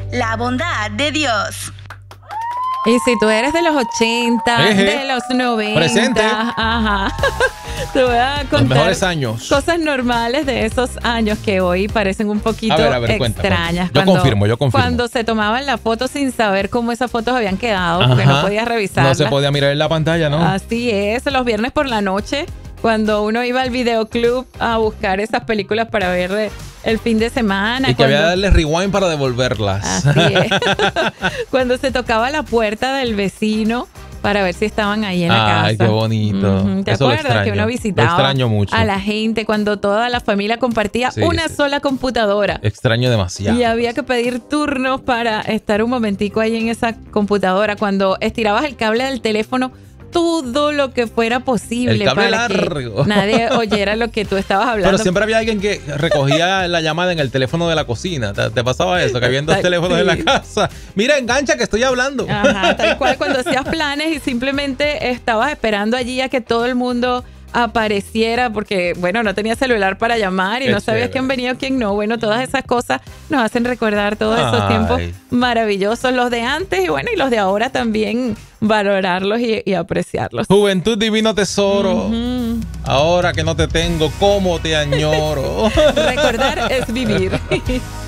la bondad de Dios. Y si tú eres de los 80, de los 90, presente. Ajá, te voy a contar los mejores años. Cosas normales de esos años que hoy parecen un poquito a ver, extrañas. Yo confirmo. Cuando se tomaban la foto sin saber cómo esas fotos habían quedado, porque no podías revisarlas. No se podía mirar en la pantalla, ¿no? Así es, los viernes por la noche, cuando uno iba al videoclub a buscar esas películas para ver el fin de semana. Y que había que darle rewind para devolverlas. Así es. Cuando se tocaba la puerta del vecino para ver si estaban ahí en la casa. Ay, qué bonito. ¿Te acuerdas que uno visitaba lo extraño mucho. a la gente cuando toda la familia compartía una sola computadora? Extraño demasiado. Y había que pedir turnos para estar un momentico ahí en esa computadora. Cuando estirabas el cable del teléfono, todo lo que fuera posible el cable para largo. que nadie oyera lo que tú estabas hablando. Pero siempre había alguien que recogía la llamada en el teléfono de la cocina. ¿Te pasaba eso? Que había dos teléfonos en la casa. Mira, engancha que estoy hablando. Ajá, tal cual cuando hacías planes y simplemente estabas esperando allí a que todo el mundo apareciera porque, bueno, no tenía celular para llamar y no sabías quién venía o quién no. Bueno, todas esas cosas nos hacen recordar todos esos tiempos maravillosos, los de antes y bueno, y los de ahora también, valorarlos y apreciarlos. Juventud, divino tesoro. Ahora que no te tengo, ¿cómo te añoro? Recordar es vivir.